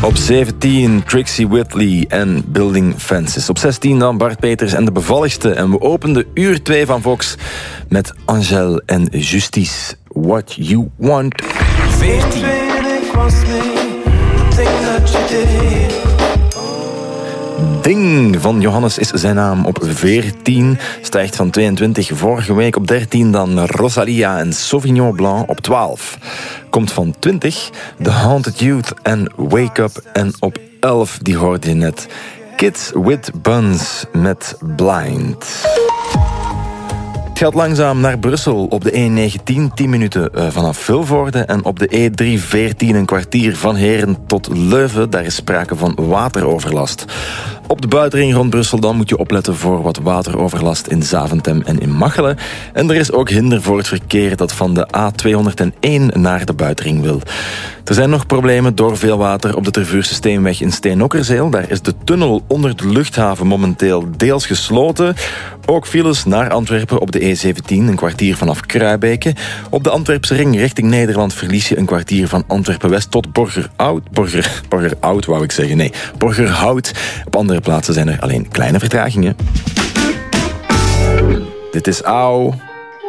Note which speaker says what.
Speaker 1: Op 17 Trixie Whitley en Building Fences. Op 16 dan Bart Peters en de bevalligste. En we openden uur 2 van Vox met Angèle en Justice. What You Want.
Speaker 2: 14.
Speaker 1: Ding van Johannes is zijn naam op 14. Stijgt van 22 vorige week. Op 13 dan Rosalia en Sauvignon Blanc op 12. Komt van 20 The Haunted Youth en Wake Up. En op 11, die hoorde je net, Kids with Buns met Blind. Het gaat langzaam naar Brussel op de E19, 10 minuten vanaf Vilvoorde. En op de E314 een kwartier van Heeren tot Leuven. Daar is sprake van wateroverlast. Op de buitenring rond Brussel dan moet je opletten voor wat wateroverlast in Zaventem en in Machelen. En er is ook hinder voor het verkeer dat van de A201 naar de buitenring wil. Er zijn nog problemen door veel water op de Tervuurse Steenweg in Steenokkerzeel. Daar is de tunnel onder de luchthaven momenteel deels gesloten. Ook files naar Antwerpen op de E17, een kwartier vanaf Kruibeke. Op de Antwerpse ring richting Nederland verlies je een kwartier van Antwerpen-West tot Borgerhout, wou ik zeggen. Nee, Borgerhout. Op andere plaatsen zijn er alleen kleine vertragingen. Dit is Auw.